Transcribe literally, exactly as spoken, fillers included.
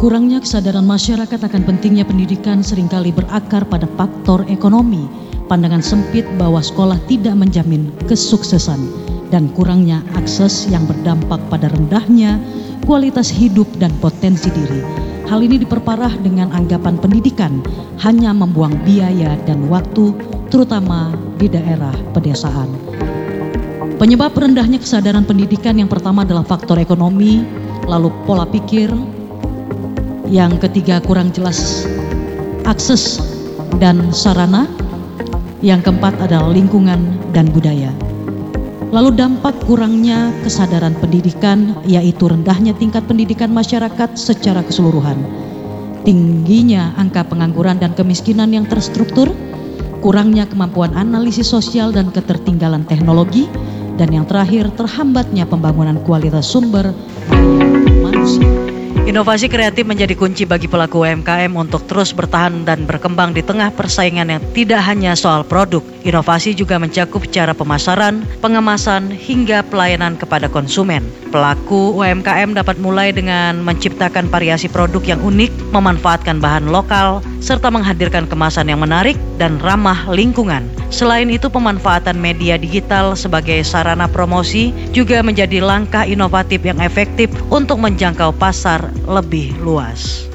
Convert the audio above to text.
Kurangnya kesadaran masyarakat akan pentingnya pendidikan seringkali berakar pada faktor ekonomi, pandangan sempit bahwa sekolah tidak menjamin kesuksesan, dan kurangnya akses yang berdampak pada rendahnya kualitas hidup dan potensi diri. Hal ini diperparah dengan anggapan pendidikan hanya membuang biaya dan waktu, terutama di daerah pedesaan. Penyebab rendahnya kesadaran pendidikan yang pertama adalah faktor ekonomi, lalu pola pikir. Yang ketiga, kurang jelas akses dan sarana. Yang keempat adalah lingkungan dan budaya. Lalu dampak kurangnya kesadaran pendidikan yaitu rendahnya tingkat pendidikan masyarakat secara keseluruhan, tingginya angka pengangguran dan kemiskinan yang terstruktur, kurangnya kemampuan analisis sosial dan ketertinggalan teknologi, dan yang terakhir terhambatnya pembangunan kualitas sumber daya manusia. Inovasi kreatif menjadi kunci bagi pelaku U M K M untuk terus bertahan dan berkembang di tengah persaingan yang tidak hanya soal produk. Inovasi juga mencakup cara pemasaran, pengemasan, hingga pelayanan kepada konsumen. Pelaku U M K M dapat mulai dengan menciptakan variasi produk yang unik, memanfaatkan bahan lokal, serta menghadirkan kemasan yang menarik dan ramah lingkungan. Selain itu, pemanfaatan media digital sebagai sarana promosi juga menjadi langkah inovatif yang efektif untuk menjangkau pasar lebih luas.